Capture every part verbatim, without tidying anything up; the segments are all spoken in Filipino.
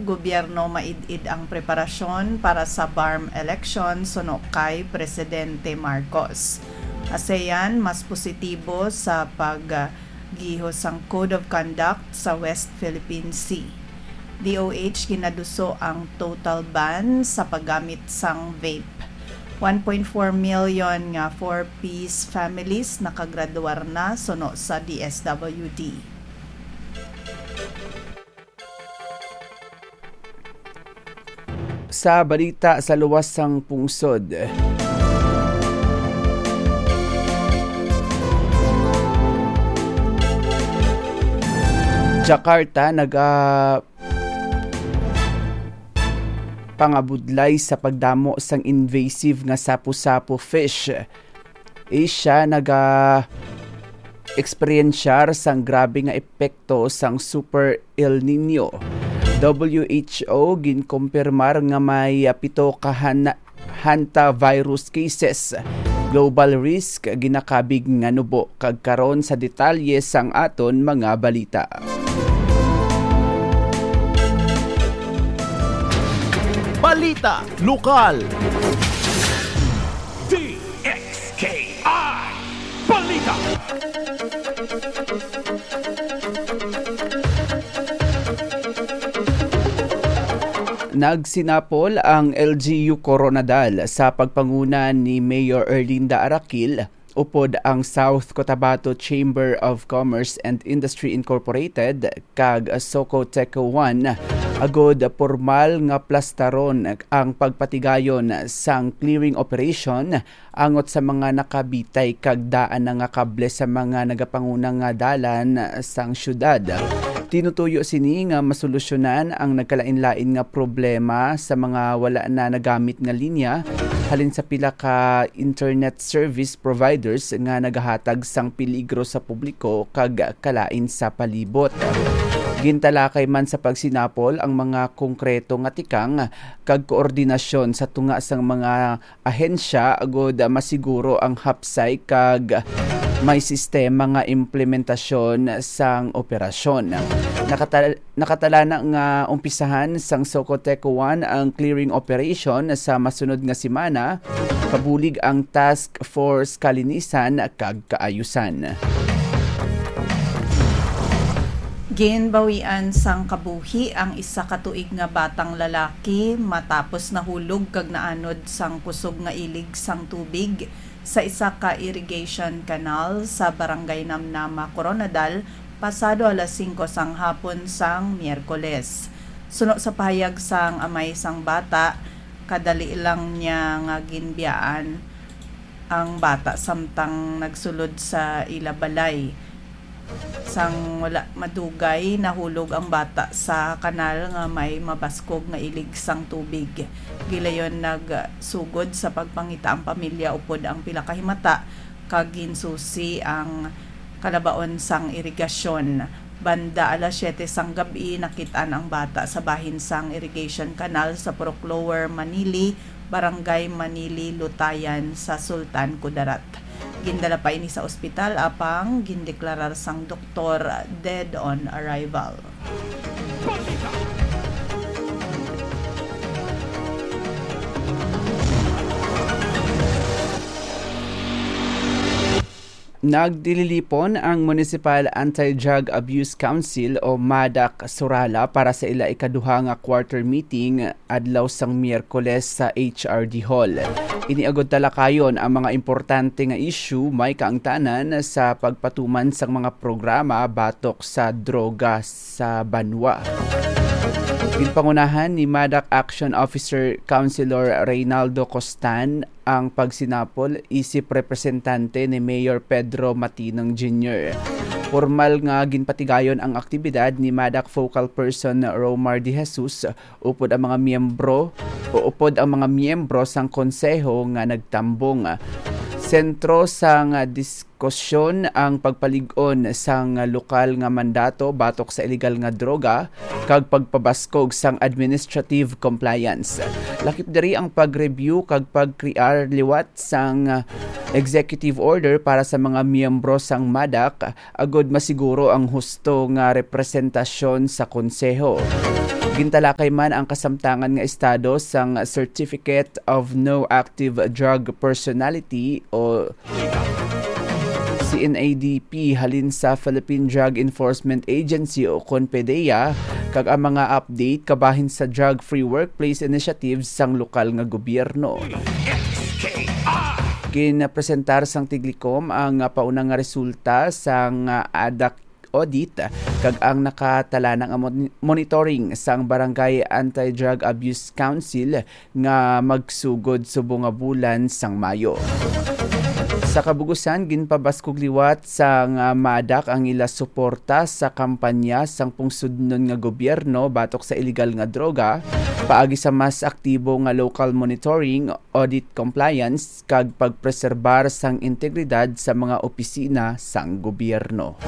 gobyerno maid-id ang preparasyon para sa B A R M election suno kay Presidente Marcos. ASEAN mas positibo sa paggihos ang Code of Conduct sa West Philippine Sea. D O H ginaduso ang total ban sa paggamit sang vape. one point four million nga four-piece families nakagraduar na suno sa D S W D. Sa balita sa luwas sang pungsod, Jakarta naga pangabudlay sa pagdamo sang invasive nga sapu-sapu fish. Asia naga eksperyensyar sang grabe nga epekto sang Super El Nino. W H O ginkumpirmar nga may pito ka han- hantavirus cases. Global risk ginakabig nga nubo kag karon sa detalye sang aton mga balita. Balita Lokal. D X K I Balita. Nagsinapol ang L G U Coronadal sa pagpanguna ni Mayor Erlinda Arakil upod ang South Cotabato Chamber of Commerce and Industry Incorporated kag Socoteco one agod formal nga plastaron ang pagpatigayon sang clearing operation angot sa mga nakabitay kag daan nga kable sa mga nagapangunang nga dalan sang syudad. Tinutuyo sini nga masolusyonan ang nagkalain-lain nga problema sa mga wala na nagamit nga linya halin sa pila ka internet service providers nga nagahatag sang peligro sa publiko kag kalain sa palibot. Gintalakay man sa pagsinapol ang mga konkreto nga tikang kag koordinasyon sa tunga sang mga ahensya agod masiguro ang hapsay kag may sistema nga implementasyon sang operasyon. Nakatala, nakatala na nga umpisahan sang Socoteco one ang clearing operation sa masunod nga semana, kabulig ang Task Force Kalinisan kag Kaayusan. Ginbawian sang kabuhi ang isa ka tuig nga batang lalaki matapos nahulog kag naanod sang kusog nga ilig sang tubig sa isa ka irrigation canal sa Barangay Namnama, Coronadal pasado alas singko sang hapon sang Miyerkules. Suno sa pahayag sang amay sang bata, kadali lang niya nga ginbiyaan ang bata samtang nagsulod sa ilabalay. Sang wala madugay, nahulog ang bata sa kanal nga may mabaskog nga ilig sang tubig. Gilayon nagsugod sa pagpangita ang pamilya upod ang pila ka himata kag ginsusi ang kalabaon sang irigasyon. Banda alas siyete sang gabi nakitaan ang bata sa bahin sang irrigation canal sa Purok Lower Manili, Barangay Manili, Lutayan sa Sultan Kudarat. Gindala pa ini sa ospital apang gindeklarar sang doktor dead on arrival. Nagdililipon ang Municipal Anti-Drug Abuse Council o MADAC Surala para sa ila ikaduha nga quarter meeting adlaw sang Miyerkules sa H R D Hall. Iniagod talakayon ang mga importante nga issue may kaangtanan sa pagpatuman sang mga programa batok sa droga sa banwa. Ginpangunahan ni MADAC Action Officer Councilor Reynaldo Costan ang pagsinapol isip representante ni Mayor Pedro Matinong Junior Formal nga ginpatigayon ang aktibidad ni MADAC Focal Person Romar De Jesus upod ang mga miyembro o upod ang mga miyembro sang konseho nga nagtambong. Sentro sang diskusyon ang pagpalig-on sang lokal nga mandato batok sa illegal nga droga kag pagpabaskog sang administrative compliance. Lakip diri ang pag-review kag pag-crear liwat sang executive order para sa mga miyembro sang MADAC agod masiguro ang husto nga representasyon sa konseho. Gintalakay man ang kasamtangan nga estado sang Certificate of No Active Drug Personality o C N A D P halin sa Philippine Drug Enforcement Agency o CONPEDEA kag ang mga update kabahin sa drug-free workplace initiatives sang lokal nga gobyerno. Ginapresentar sang Tiglikom ang paunang nga resulta sang A D A C audit kag ang nakatala ng monitoring sang Barangay Anti-Drug Abuse Council nga magsugod subong nga bulan sang Mayo. Sa kabugusan, ginpabaskog liwat sang uh, madak ang ila suporta sa kampanya sang pungsudnon nga gobyerno batok sa illegal nga droga, paagi sa mas aktibo nga local monitoring, audit compliance, kag pagpreserbar sang integridad sa mga opisina sang gobyerno.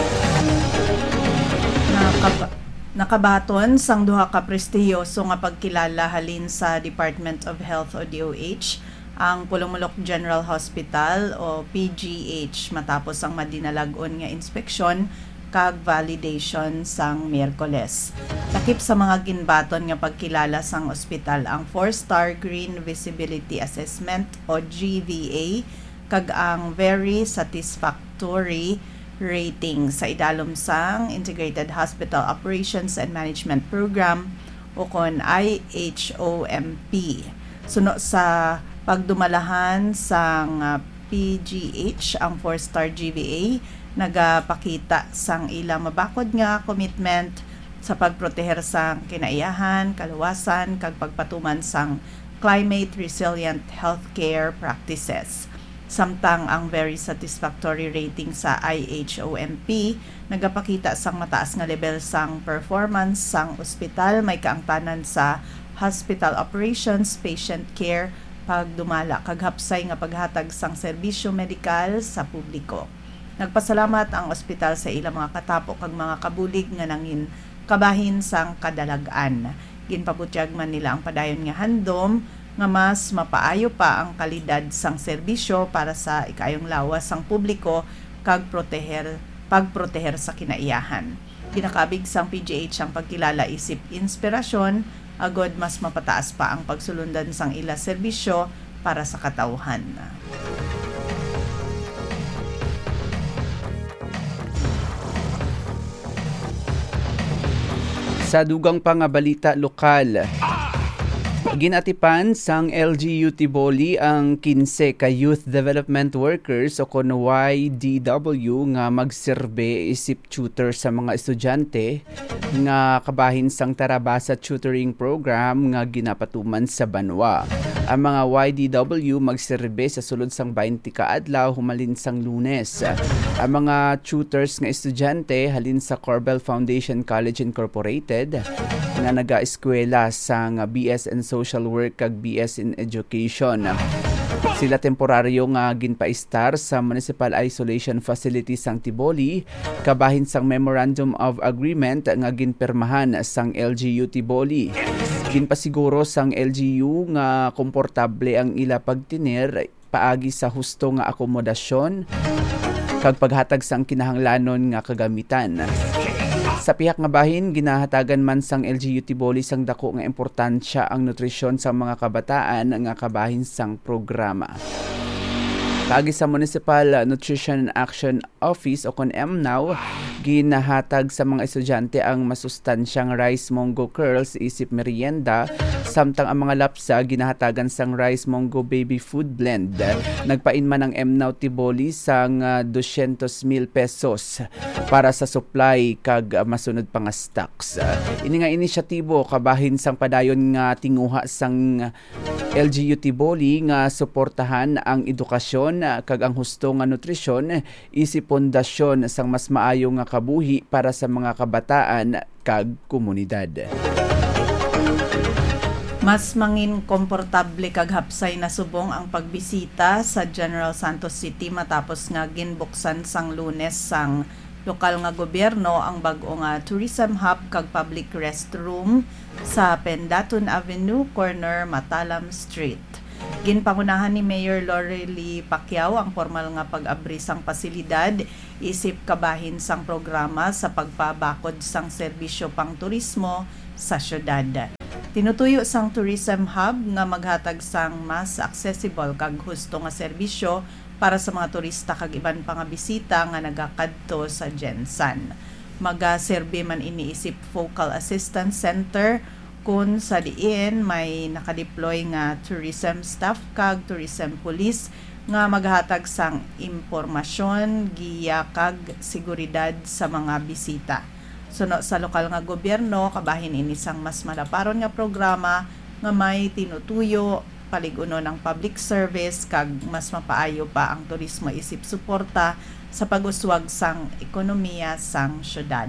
Nakab- nakabaton sang duha ka prestiyoso nga pagkilala halin sa Department of Health o D O H ang Pulumulok General Hospital o P G H matapos ang madinalagon nga inspeksyon kag validation sang Miyerkules. Takip sa mga ginbaton nga pagkilala sang ospital ang four-star Green Visibility Assessment o G V A kag ang Very Satisfactory Rating sa idalom sang Integrated Hospital Operations and Management Program o kon I H O M P. Suno sa pagdumalahan sang uh, P G H ang four-star G V A nagapakita sang ilang mabakod nga commitment sa pagproteher sang kinaiyahan, kaluwasan kag pagpatuman sang climate resilient healthcare practices. Samtang ang Very Satisfactory Rating sa I H O M P nagapakita sang mataas nga level sang performance sang ospital, may kaangtanan sa hospital operations, patient care, pagdumala kag hapsay nga paghatag sang serbisyo medikal sa publiko. Nagpasalamat ang ospital sa ilang mga katapo kag mga kabulig nga nangin kabahin sang kadalag-an. Ginpabutyag man nila ang padayon nga handom nga mas mapaayo pa ang kalidad sang serbisyo para sa ikayong lawas sang publiko kag proteher pagproteher sa kinaiyahan. Ginakabig sang P G H ang pagkilala isip inspirasyon agod mas mapataas pa ang pagsulundan sang ila serbisyo para sa katawhan. Sa dugang pa nga balita lokal, ginatipan sang L G U Tiboli ang kinse ka Youth Development Workers o kon Y D W nga magserbe isip tutor sa mga estudyante nga kabahin sang Tarabasa Tutoring Program nga ginapatuman sa Banwa. Ang mga Y D W magserbe sa sulod sang twenty ka adlaw humalin sang Lunes. Ang mga tutors nga estudyante halin sa Corbel Foundation College Incorporated nga naga-eskwela sang B S in Social Work kag B S in Education. Sila temporaryo nga ginpaistar sa Municipal Isolation Facility sang Tiboli kabahin sang Memorandum of Agreement nga ginpermahan sang L G U Tiboli. Ginpasiguro sang L G U nga komportable ang ila pagtinir paagi sa husto nga akomodasyon kag paghatag sang kinahanglanon nga kagamitan. Sa pihak nga bahin, ginahatagan man sang L G U Tiboli sang dako nga importansya ang nutrisyon sa mga kabataan nga kabahin sang programa. Paagi sa Municipal Nutrition Action Office o kon M N A W, ginahatag sa mga estudyante ang masustansyang rice mongo curls isip merienda, samtang ang mga lapsa ginahatagan sang rice mongo baby food blend. Nagpain man ang M N A W Tiboli sang uh, two hundred mil pesos para sa supply kag uh, masunod pa nga stocks. Uh, ini nga inisyatibo kabahin sang padayon nga tinguha sang L G U Tiboli nga suportahan ang edukasyon kag ang husto nga nutrisyon isip pundasyon sang mas maayo nga kabuhi para sa mga kabataan kag komunidad. Mas mangin komportable kag hapsay na subong ang pagbisita sa General Santos City matapos nga ginbuksan sang Lunes sang lokal nga gobyerno ang bag-o nga tourism hub kag public restroom sa Pendaton Avenue corner Matalam Street. Ginpangunahan ni Mayor Lorely Pacquiao ang formal nga pag-abri sang pasilidad isip kabahin sang programa sa pagpabakod sang serbisyo pang turismo sa syudad. Tinutuyo sang tourism hub nga maghatag sang mas accessible kag husto nga serbisyo para sa mga turista kag iban pa nga bisita nga nagakadto sa Gensan. Magaserbi man iniisip Focal Assistance Center kung sa diin may nakadeploy nga tourism staff kag tourism police nga maghatag sang impormasyon, giya kag seguridad sa mga bisita. Suno sa lokal nga gobyerno, kabahin ini sang mas malaparon nga programa nga may tinutuyo, paliguno ng public service kag mas mapaayo pa ang turismo isip suporta sa pag-uswag sang ekonomiya sang syudad.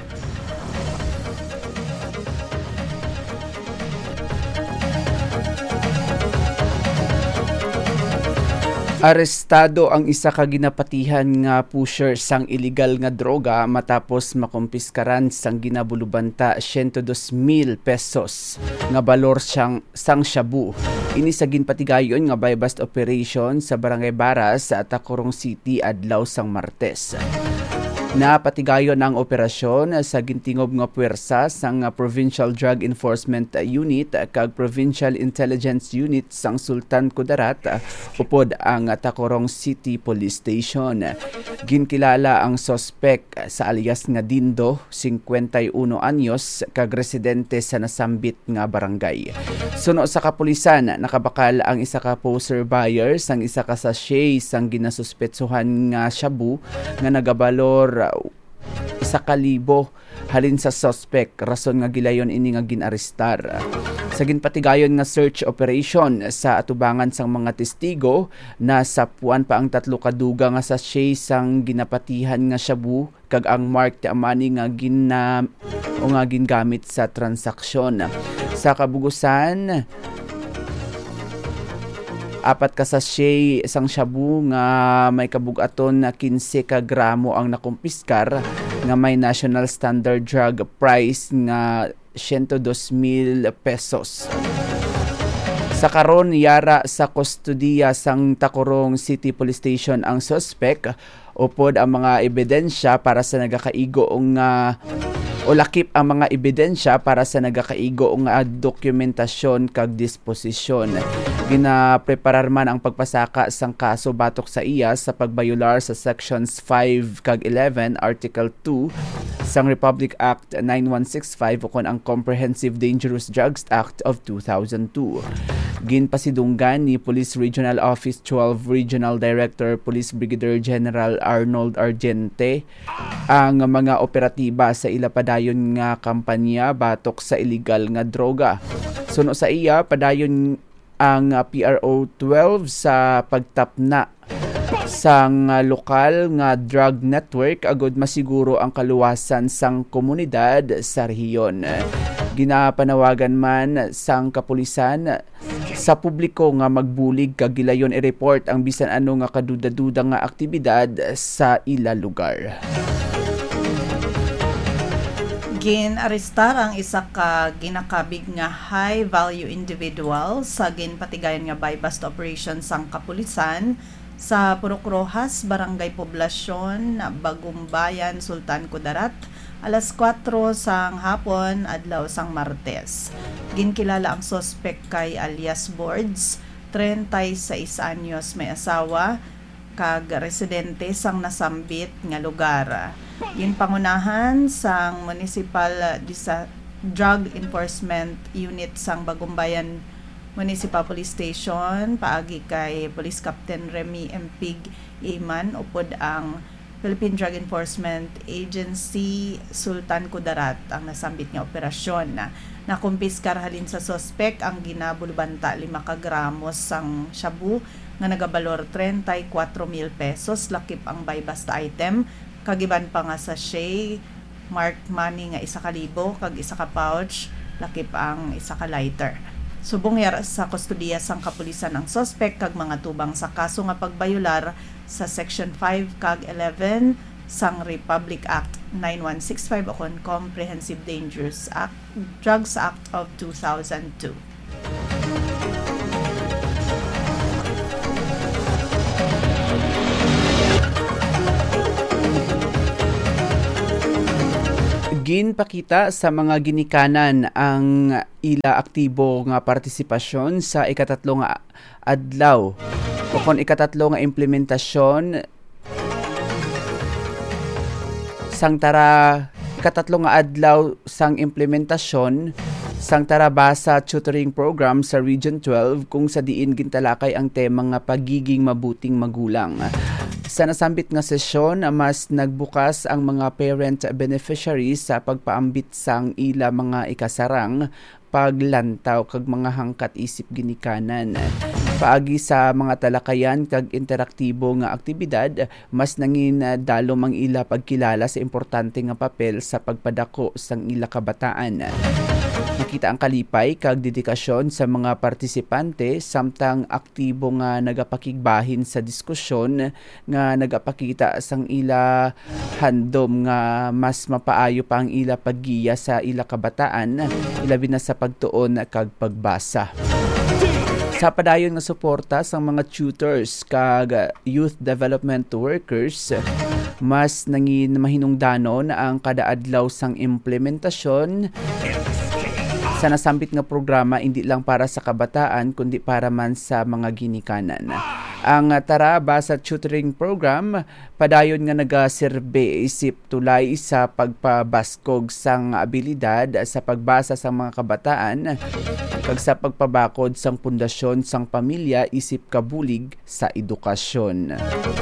Arestado ang isa ka ginapatihan nga pusher sang illegal nga droga matapos makumpiskaran sang ginabulubanta one hundred two mil pesos nga balor siyang sang shabu. Ini sa ginpatigayon nga by bust operation sa Barangay Baras sa Tacorong City adlaw sang Martes. Napatigayon ang operasyon sa gintingob nga puwersa sang Provincial Drug Enforcement Unit kag Provincial Intelligence Unit sang Sultan Kudarat upod ang Tacorong City Police Station. Ginkilala ang sospek sa alias nga Dindo, fifty-one anyos, kag residente sa nasambit nga barangay. Suno sa kapulisan, nakabakal ang isa ka poser buyer sang isa ka sachet sang ginasuspetsuhan nga shabu nga nagabalor isa ka libo halin sa suspect, rason nga gilayon ini nga ginarestar. Sa ginpatigayon nga search operation sa atubangan sang mga testigo, nasapuan pa ang tatlo kaduga nga sachet sang ginapatihan nga shabu kag ang mark ti amani nga gina o nga gingamit sa transaksyon. Sa kabugusan, apat ka sachet isang shabu nga may kabugaton na fifteen ka gramo ang nakumpiskar nga may national standard drug price nga one hundred two mil pesos. Sa karon yara sa kustodiya sang Tacorong City Police Station ang suspect upod ang mga ebidensya para sa nagakaigo nga o lakip ang mga ebidensya para sa nagakaigo nga dokumentasyon kag disposisyon. Ginapreparar man ang pagpasaka sang kaso batok sa iya sa pagbayular sa sections five kag eleven article two sang Republic Act ninety-one sixty-five ukon ang Comprehensive Dangerous Drugs Act of two thousand two. Ginpasidunggan ni Police Regional Office twelve Regional Director Police Brigadier General Arnold Argente ang mga operatiba sa ilapadayon nga kampanya batok sa illegal nga droga. Suno sa iya, padayon ang P R O twelve sa pagtapna sang lokal nga drug network agud masiguro ang kaluwasan sang komunidad sa rehiyon. Ginapanawagan man sang kapulisan sa publiko nga magbulig kag gilayon i-report ang bisan ano nga kaduda-duda nga aktibidad sa ila lugar. Gin-arestar ang isa ka ginakabig nga high-value individual sa ginpatigayon nga by bust operation sang kapulisan sa Purok Rojas, Barangay Poblasyon, Bagumbayan, Sultan Kudarat, alas kwatro sang hapon adlaw sang Martes. Ginkilala ang suspect kay alias Boards, thirty-six anyos, may asawa, kag residente sang nasambit nga lugar. Ginpangunahan sang Municipal Disa- Drug Enforcement Unit sang Bagumbayan Municipal Police Station paagi kay Police Captain Remy Empig Iman upod ang Philippine Drug Enforcement Agency Sultan Kudarat ang nasambit nga operasyon. Na nakumpiskar halin sa suspect ang ginabulbanta lima ka gramos sang shabu nga nagabalor thirty-four mil pesos, lakip ang by basta item, kagiban pa nga sachet, marked money nga isa ka libo, kag isa ka pouch, lakip ang isa ka lighter. Subong yara sa kustodiya sang kapulisan ang suspect kag mga tubang sa kaso nga pagbayular sa Section five kag eleven sang Republic Act ninety-one sixty-five o kon Comprehensive Dangerous Act, Drugs Act of two thousand two. Ginpakita sa mga ginikanan ang ila aktibo nga partisipasyon sa ikatatlo nga adlaw o kon ikatatlo nga implementasyon sang tara ikatatlo nga adlaw sang implementasyon sang Tarabasa Tutoring Program sa Region twelve kung sa diin gintalakay ang tema nga pagiging mabuting magulang. Sa nasambit nga sesyon, mas nagbukas ang mga parent beneficiaries sa pagpaambit sang ila mga ikasarang paglantaw kag mga hangkat isip ginikanan. Paagi sa mga talakayan kag interaktibo nga aktibidad, mas nangin dalo mang ila pagkilala sa importante nga papel sa pagpadako sang ila kabataan. Nakita ang kalipay kag dedikasyon sa mga partisipante samtang aktibo nga nagapakigbahin sa diskusyon nga nagapakita sang ila handom nga mas mapaayo pa ang ila paggiya sa ila kabataan ilabi na sa pagtuon kag pagbasa. Sa padayon nga suporta sa mga tutors kag youth development workers, mas nangin mahinungdanon ang kada adlaw sang implementasyon sa nasambit nga programa hindi lang para sa kabataan kundi para man sa mga ginikanan. Ang Tarabasa Tutoring Program padayon nga nagaserbe isip tulay sa pagpabaskog sang abilidad sa pagbasa sa mga kabataan kag sa pagpabakod sang pundasyon sang pamilya isip kabulig sa edukasyon.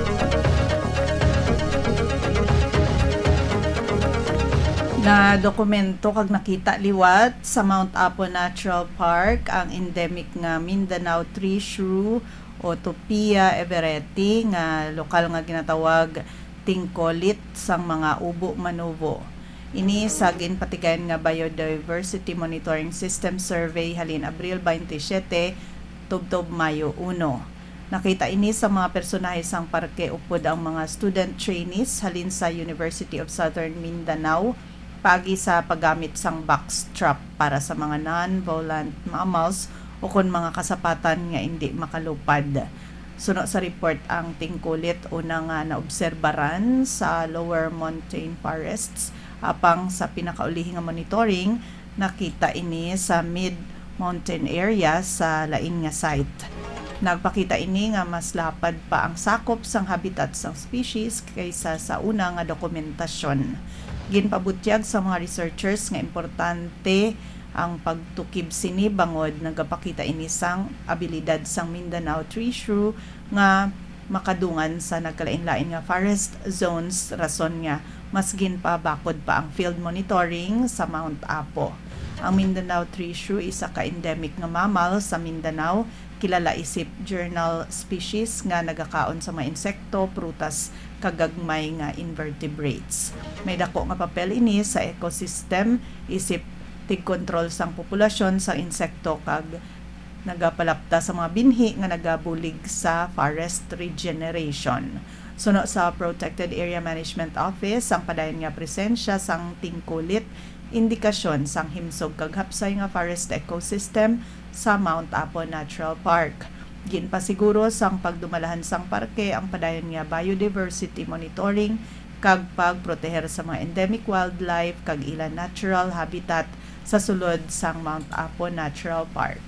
Na dokumento kag nakita liwat sa Mount Apo Natural Park ang endemic nga Mindanao tree shrew o Topia everetti nga lokal nga ginatawag tingkolit sang mga ubo manuvo. Ini sa ginpatigayon nga Biodiversity Monitoring System Survey halin Abril twenty-seven tubtob Mayo one. Nakita ini sa mga personahe sang parke upod ang mga student trainees halin sa University of Southern Mindanao pagi sa paggamit sang box trap para sa mga non-volant mammals o kon mga kasapatan nga hindi makalupad. Suno sa report ang tingkulit una nga naobserbaran sa lower mountain forests apang sa pinakaulihing nga monitoring nakita ini sa mid mountain area sa lain nga site. Nagpakita ini nga mas lapad pa ang sakop sang habitat sang species kaysa sa una nga dokumentasyon. Ginpabutyag sa mga researchers nga importante ang pagtukib sini bangod nagapakita ini sang abilidad sang Mindanao tree shrew nga makadungan sa nagkalain-lain nga forest zones rason nga mas ginpabakod pa ang field monitoring sa Mount Apo. Ang Mindanao tree shrew isa ka endemic nga mammal sa Mindanao, kilala isip journal species nga nagakaon sa mga insekto, prutas, kagagmay nga invertebrates. May dako nga papel ini sa ecosystem isip tig-control sang populasyon sa insekto kag nagapalapta sa mga binhi nga nagabulig sa forest regeneration. Suno sa Protected Area Management Office ang padayon nga presensya sang tingkulit indikasyon sang himsog kag hapsay nga forest ecosystem sa Mount Apo Natural Park. Ginpasiguro sang pagdumalahan sang parke ang padayon nga biodiversity monitoring kag pagproteher sa mga endemic wildlife kag ilang natural habitat sa sulod sang Mount Apo Natural Park.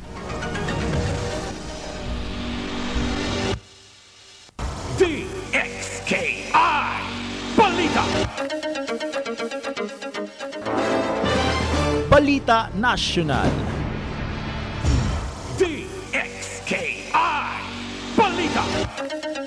D X K I Balita Balita Nacional. D X K I Balita